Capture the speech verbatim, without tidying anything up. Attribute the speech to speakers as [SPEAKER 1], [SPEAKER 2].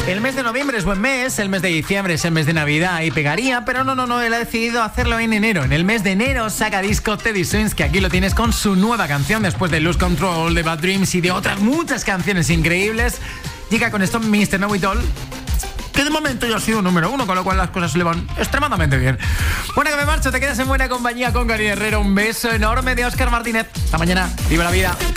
[SPEAKER 1] El mes de noviembre es buen mes, el mes de diciembre es el mes de Navidad y pegaría, pero no, no, no, él ha decidido hacerlo en enero. En el mes de enero saca disco Teddy Swims, que aquí lo tienes con su nueva canción después de Lose Control, de Bad Dreams y de otras muchas canciones increíbles. Llega con esto mister Know It All, que de momento ya ha sido número uno, con lo cual las cosas le van extremadamente bien. Bueno, que me marcho, te quedas en buena compañía con Gary Herrero. Un beso enorme de Óscar Martínez. Hasta mañana. Viva la vida.